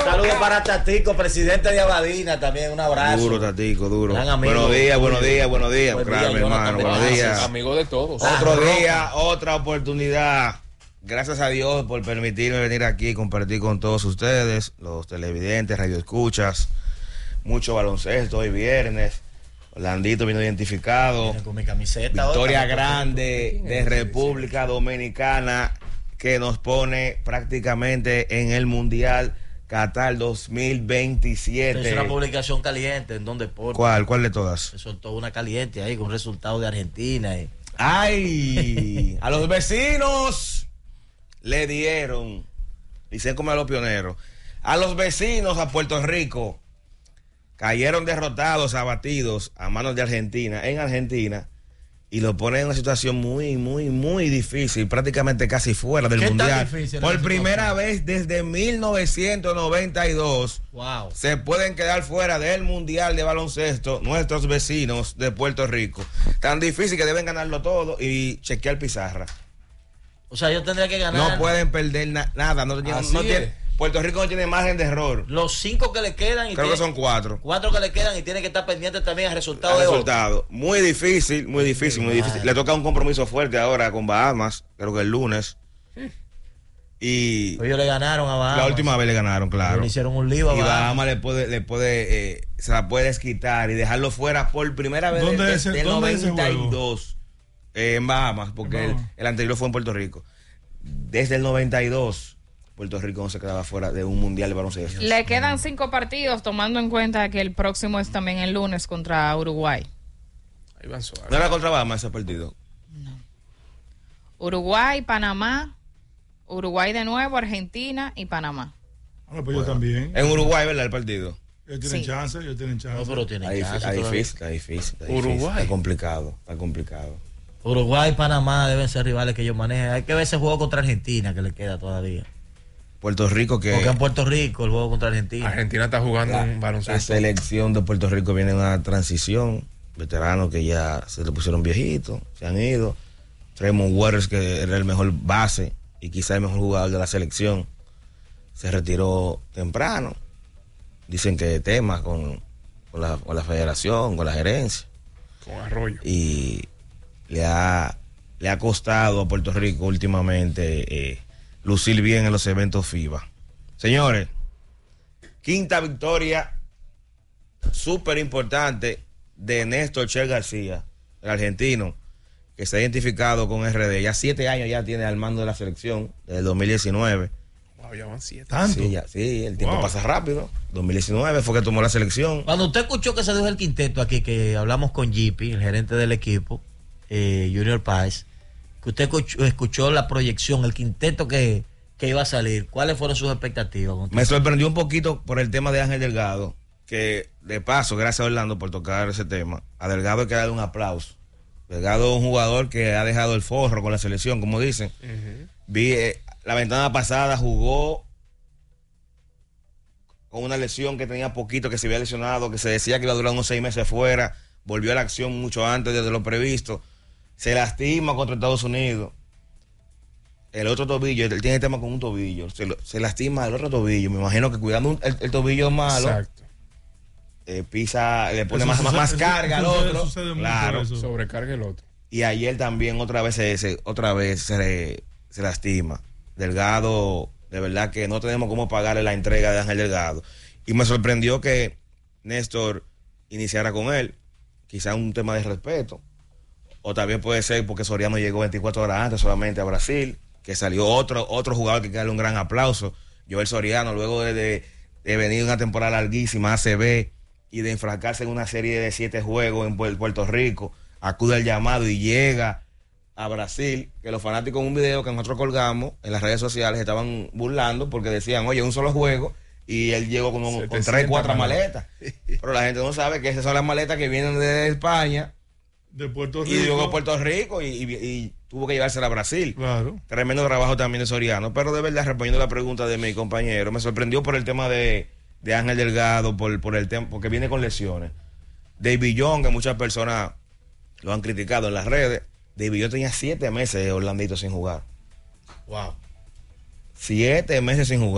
Saludos para Tatico, presidente de Abadina, también un abrazo. Duro, Tatico, duro. Buenos días, buenos días. Claro, mi hermano, buenos días. Amigo de todos. Otro día, otra oportunidad. Gracias a Dios por permitirme venir aquí y compartir con todos ustedes, los televidentes, radioescuchas. Mucho baloncesto hoy viernes. Orlandito vino identificado. Con mi camiseta. Victoria grande de República Dominicana que nos pone prácticamente en el Mundial Qatar 2027. Es una publicación caliente en donde por ¿Cuál de todas? Se soltó una caliente ahí con resultado de Argentina. ¡Ay! A los vecinos le dieron, dicen como a los pioneros, a los vecinos a Puerto Rico cayeron derrotados, abatidos a manos de Argentina, en Argentina, y lo ponen en una situación muy difícil, prácticamente casi fuera del Mundial. Por primera vez desde 1992, wow, se pueden quedar fuera del Mundial de baloncesto nuestros vecinos de Puerto Rico. Tan difícil que deben ganarlo todo y chequear pizarra. O sea, yo tendría que ganar. No pueden perder nada. Puerto Rico no tiene margen de error. Los 5 que le quedan. Creo que son 4. 4 que le quedan y tiene que estar pendiente también al resultado Muy difícil. Le toca un compromiso fuerte ahora con Bahamas, creo que el lunes. Y ellos le ganaron a Bahamas. La última vez le ganaron, claro. Le hicieron un lío a Bahamas. Y Bahamas se la puede desquitar y dejarlo fuera por primera vez desde el 92. En Bahamas, porque el anterior fue en Puerto Rico. Desde el 92. Puerto Rico no se quedaba fuera de un mundial de baloncesto. Le quedan 5 partidos, tomando en cuenta que el próximo es también el lunes contra Uruguay. Ahí van suave. ¿No era contra Bahamas ese partido? No. Uruguay, Panamá, Uruguay de nuevo, Argentina y Panamá. Pues yo también. En Uruguay, ¿verdad? El partido. Ellos tienen chance. No, pero tienen chance. Está difícil. Uruguay. Está complicado. Uruguay y Panamá deben ser rivales que ellos manejan. Hay que ver ese juego contra Argentina que le queda todavía. Puerto Rico que... Porque en Puerto Rico el juego contra Argentina. Argentina está jugando un baloncesto. La selección de Puerto Rico viene en una transición. Veteranos que ya se le pusieron viejitos, se han ido. Tremont Waters, que era el mejor base y quizá el mejor jugador de la selección, se retiró temprano. Dicen que temas con la federación, con la gerencia. Con Arroyo. Y le ha costado a Puerto Rico últimamente lucir bien en los eventos FIBA. Señores, quinta victoria súper importante de Néstor Che García, el argentino, que se ha identificado con RD. Ya 7 años ya tiene al mando de la selección, desde el 2019. Wow, ya van 7. ¿Tanto? Sí, el tiempo pasa rápido. 2019 fue que tomó la selección. Cuando usted escuchó que se dijo el quinteto aquí, que hablamos con JP, el gerente del equipo, Junior Páez, que usted escuchó la proyección, el quinteto que iba a salir, ¿cuáles fueron sus expectativas? Me sorprendió un poquito por el tema de Ángel Delgado, que de paso, gracias a Orlando por tocar ese tema. A Delgado hay que darle un aplauso. Delgado es un jugador que ha dejado el forro con la selección, como dicen. Vi la ventana pasada, jugó con una lesión que tenía poquito, que se había lesionado, que se decía que iba a durar unos 6 meses fuera, volvió a la acción mucho antes de lo previsto. Se lastima contra Estados Unidos. El otro tobillo, él tiene tema con un tobillo, se lastima el otro tobillo. Me imagino que cuidando el tobillo malo, exacto, pisa, le pone más carga al otro. Claro, sobrecarga el otro. Y ayer también otra vez se lastima. Delgado, de verdad que no tenemos cómo pagarle la entrega de Ángel Delgado. Y me sorprendió que Néstor iniciara con él, quizá un tema de respeto, o también puede ser porque Soriano llegó 24 horas antes solamente a Brasil, que salió otro jugador que darle un gran aplauso, Joel Soriano, luego de venir una temporada larguísima, ACB, y de enfrascarse en una serie de 7 juegos en Puerto Rico, acude al llamado y llega a Brasil, que los fanáticos en un video que nosotros colgamos en las redes sociales estaban burlando porque decían, oye, un solo juego, y él llegó con 3, 4 maletas. Pero la gente no sabe que esas son las maletas que vienen de España, de Puerto Rico. Y llegó a Puerto Rico y tuvo que llevársela a Brasil. Claro. Tremendo trabajo también de Soriano. Pero de verdad, respondiendo a la pregunta de mi compañero, me sorprendió por el tema de Ángel Delgado, por el tema, porque viene con lesiones. David Young, que muchas personas lo han criticado en las redes. David Young tenía 7 meses Orlandito sin jugar. Wow. 7 meses sin jugar.